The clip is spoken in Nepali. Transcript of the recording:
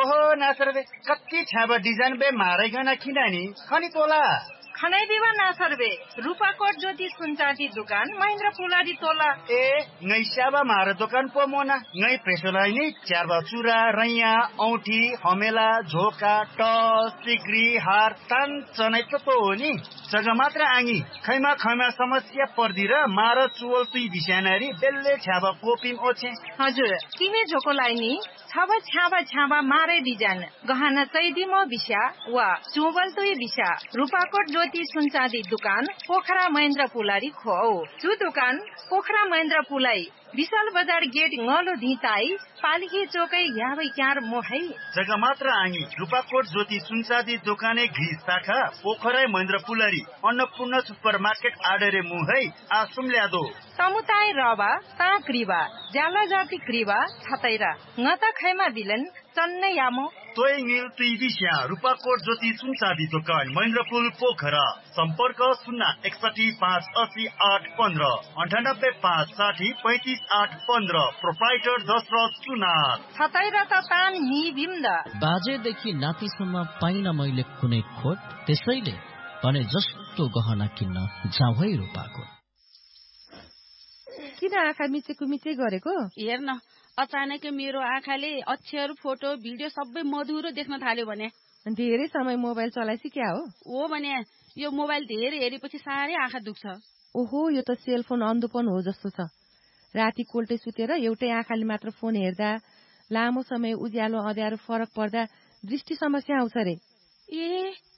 ओहो नासर बे कति छाबा डिजाइन बे मारै गना खिनानी खनी तोला खनाई दिवा नासर बे रूपाकोट ज्योति सुनचाँदी दुकान महेन्द्र पुलारी तोला ए ngै स्याबा मार दोकान पो मोना ngै प्रेसोलाई नि च्यारबा चुरा रैया औठी हमेला झोका टस सिक्री हार तान चनै त हो नि जग्गा मात्र आङी खैमा समस्या पर्दी र मार चुवल तुई बिसानारी बेल्ले छ्याबा कोपिम ओछे हजुर तिमी झोकोलाई नि छाबा मारे डिजाइन गहना चैदी म बिसा वा चुवल तुई बिसा रूपाकोट ज्योति सुनचाँदी दुकान पोखरा महेन्द्र पुलारी खो चु दुकान पोखरा महेन्द्र पुलाई विशाल बजार गेट ngalo धिताई पालिके चोकै याबै क्यार मोहै जग्गा मात्र आङी रूपाकोट ज्योति सुनचाँदी दोकाने घिस शाखा पोखरा महेन्द्र पुलारी अन्नपूर्ण सुपर मार्केट आडरे मुहै आसुम ल्यादो समुदाय रवा ता क्रिवा जाला जाति क्रिवा छतैरा ngata खैमा बिलन चन्ने यामो तोय ङिल तुई बिस्या रूपाकोट ज्योति सुनचाँदी दोकान महेन्द्रपुल पोखरा सम्पर्क 061580815 9856053815 प्रोप्राइटर दशरथ सुनार छतैरा त तान नि बिम्दा बाजेदेखि नातिसम्म पाइन मैले कुनै खोट त्यसैले भने जस्तो गहना किन्न जाऊ है रूपाकोट किन आँखा मिचे गरेको हेर्न अचानक मेरो आँखाले अक्षर फोटो भिडियो सबै मधुरो देख्न थाल्यो भने धेरै समय मोबाइल चलाइसी क्या हो भने यो मोबाइल धेरै हेरेपछि साह्रै आँखा दुख्छ ओहो यो त सेलफोन अन्धोपन हो जस्तो छ राति कोल्टे सुतेर एउटै आँखाले मात्र फोन हेर्दा लामो समय उज्यालो अँध्यारो फरक पर्दा दृष्टि समस्या आउँछ रे ए